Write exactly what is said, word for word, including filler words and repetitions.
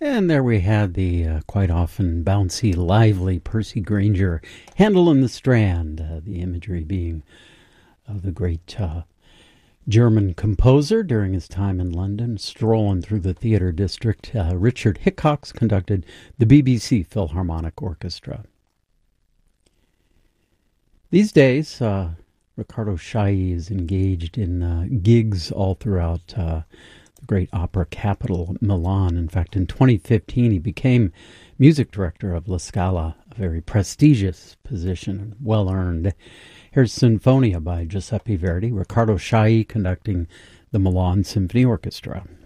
And there we had the uh, quite often bouncy, lively Percy Grainger, Handel in the Strand, uh, the imagery being of the great uh, German composer during his time in London, strolling through the theater district. Uh, Richard Hickox conducted the B B C Philharmonic Orchestra. These days, uh, Riccardo Chailly is engaged in uh, gigs all throughout uh, the great opera capital, Milan. In fact, in twenty fifteen, he became music director of La Scala, a very prestigious position and well-earned. Here's Sinfonia by Giuseppe Verdi, Riccardo Chailly conducting the Milan Symphony Orchestra.